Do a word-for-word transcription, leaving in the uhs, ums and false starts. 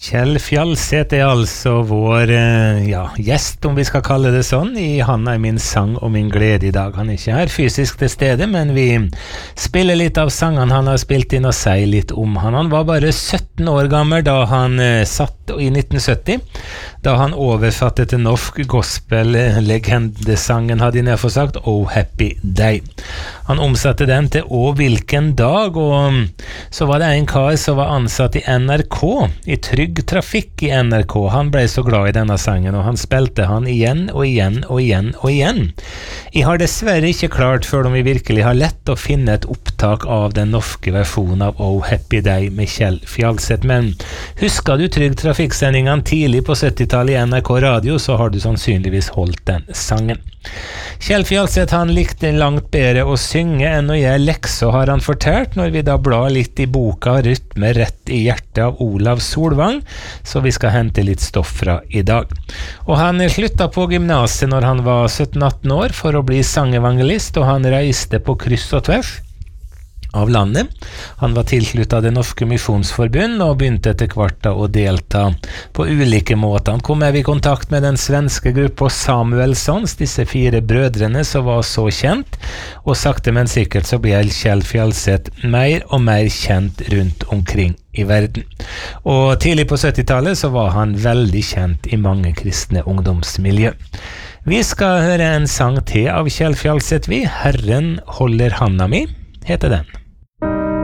Kjell Fjalseth er altså vår ja, gjest, om vi skal kalle det sånn, i Han er min sang og min glede i dag. Han er ikke her fysisk til stede, men vi spiller litt av sangene han har spilt inn og sier litt om han. Han var bare sytten år gammel da han uh, satt i nitten sytti, da han oversatte til norsk gospel-legendesangen, hadde jeg nærmere sagt, Oh Happy Day. Han omsatte den til Å hvilken dag, og så var det en kar som var ansatt i N R K, i Trygg Trafikk i N R K. Han ble så glad i denne sangen, og han spilte han igjen og igjen og igjen og igjen. Jeg har dessverre ikke klart, før om vi virkelig har lett å finne et opptak av den norske versjonen av Oh Happy Day med Kjell Fjalseth, men husker du Trygg Trafikksendingene tidlig på syttitallet i N R K Radio, så har du sannsynligvis holdt den sangen. Kjell Fjalseth, han likte langt bedre å synge enn å gjøre lekser, har han fortalt, når vi da blar litt i boka Rytme rett i hjertet av Olav Solvang, så vi skal hente litt stoff fra i dag. Og han slutta på gymnaset når han var sytten atten år for å bli sangevangelist, og han reiste på kryss og tvers av landet. Han var tilsluttet Det Norske Misjonsforbund og begynte etter hvert å delta på ulike måter. Han kom med i kontakt med den svenske gruppa Samuelsons, disse fire brødrene som var så kjent, og sakte men sikkert så ble Kjell Fjalseth mer og mer kjent rundt omkring i verden. Og tidlig på syttitallet så var han veldig kjent i mange kristne ungdomsmiljø. Vi skal høre en sang til av Kjell Fjalseth, vi. Herren holder handa mi, heter den.